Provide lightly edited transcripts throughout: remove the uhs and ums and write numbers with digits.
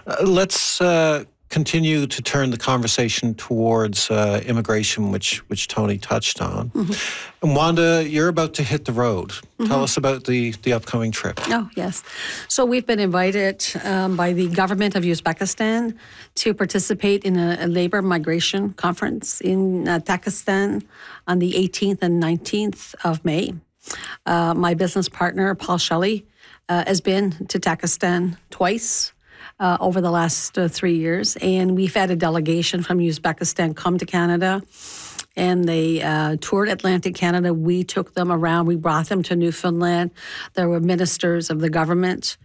Let's continue to turn the conversation towards immigration, which Tony touched on. Mm-hmm. And Wanda, you're about to hit the road. Mm-hmm. Tell us about the upcoming trip. Oh, yes. So we've been invited by the government of Uzbekistan to participate in a labor migration conference in Takistan on the 18th and 19th of May. My business partner, Paul Shelley, has been to Takistan twice over the last 3 years. And we've had a delegation from Uzbekistan come to Canada, and they toured Atlantic Canada. We took them around. We brought them to Newfoundland. There were ministers of the government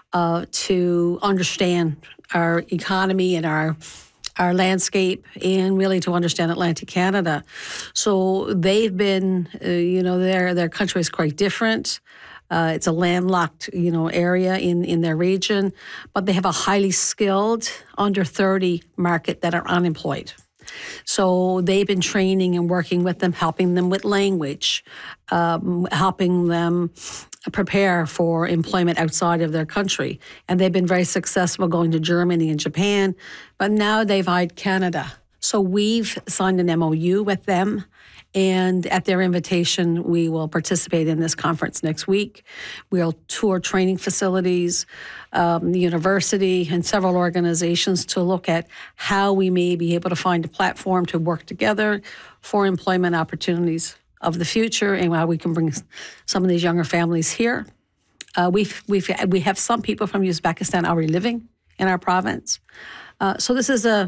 to understand our economy and our landscape, and really to understand Atlantic Canada. So they've been, their country is quite different. It's a landlocked, area in their region, but they have a highly skilled under 30 market that are unemployed. So they've been training and working with them, helping them with language, helping them prepare for employment outside of their country. And they've been very successful going to Germany and Japan, but now they've eyed Canada. So we've signed an MOU with them. And at their invitation, we will participate in this conference next week. We'll tour training facilities, the university, and several organizations to look at how we may be able to find a platform to work together for employment opportunities of the future, and how we can bring some of these younger families here. We have some people from Uzbekistan already living in our province. So this is a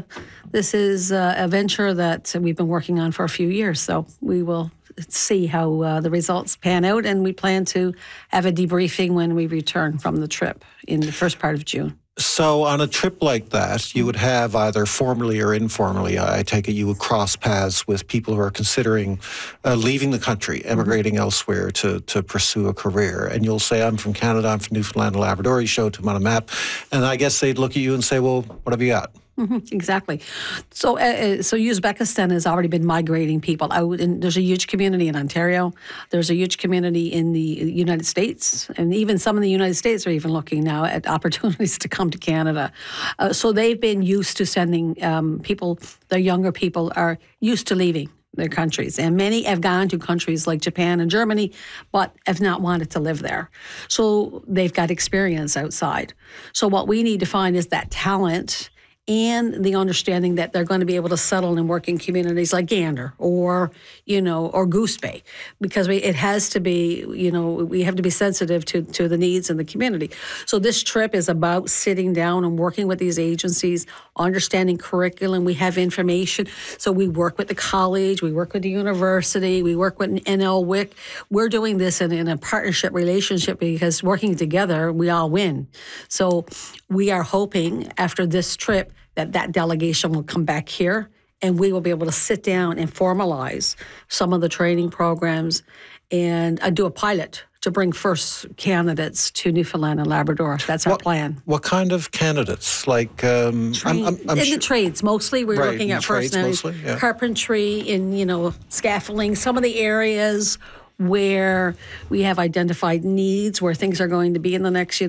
venture that we've been working on for a few years. So we will see how the results pan out, and we plan to have a debriefing when we return from the trip in the first part of June. So on a trip like that, you would have either formally or informally, I take it, you would cross paths with people who are considering leaving the country, emigrating elsewhere to pursue a career. And you'll say, I'm from Canada, I'm from Newfoundland and Labrador, you show them on a map. And I guess they'd look at you and say, well, what have you got? Mm-hmm, exactly. So Uzbekistan has already been migrating people out, and there's a huge community in Ontario. There's a huge community in the United States, and even some in the United States are even looking now at opportunities to come to Canada. So they've been used to sending people, their younger people are used to leaving their countries. And many have gone to countries like Japan and Germany, but have not wanted to live there. So they've got experience outside. So what we need to find is that talent and the understanding that they're going to be able to settle and work in communities like Gander or Goose Bay, because it has to be, we have to be sensitive to the needs in the community. So this trip is about sitting down and working with these agencies, understanding curriculum. We have information. So we work with the college, we work with the university, we work with NLWIC. We're doing this in a partnership relationship, because working together, we all win. So we are hoping after this trip that delegation will come back here, and we will be able to sit down and formalize some of the training programs and do a pilot to bring first candidates to Newfoundland and Labrador. That's our plan. What kind of candidates? Like in the trades mostly. We're looking at first carpentry, in scaffolding. Some of the areas where we have identified needs, where things are going to be in the next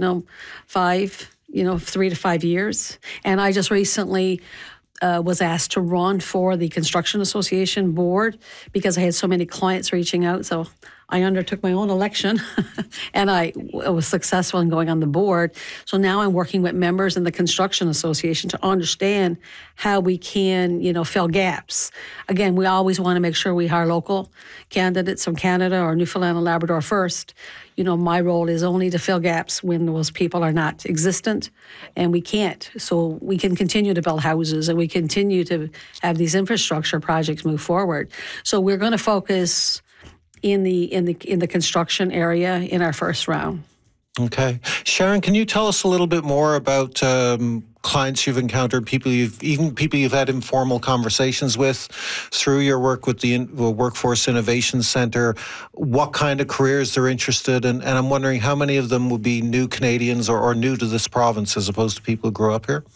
3 to 5 years. And I just recently was asked to run for the Construction Association board because I had so many clients reaching out. So I undertook my own election and I was successful in going on the board. So now I'm working with members in the Construction Association to understand how we can, fill gaps. Again, we always want to make sure we hire local candidates from Canada or Newfoundland and Labrador first. My role is only to fill gaps when those people are not existent, and we can't. So we can continue to build houses, and we continue to have these infrastructure projects move forward. So we're going to focus in the construction area in our first round. Okay. Sharon, can you tell us a little bit more about clients you've encountered, people you've had informal conversations with through your work with the Workforce Innovation Centre, what kind of careers they're interested in, and I'm wondering how many of them would be new Canadians or new to this province as opposed to people who grew up here?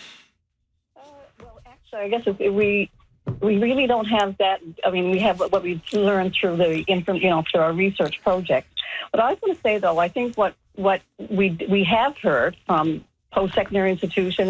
Well, actually, I guess we really don't have that. I mean, we have what we've learned through through our research project. But I was going to say, though, I think what we have heard from post-secondary institutions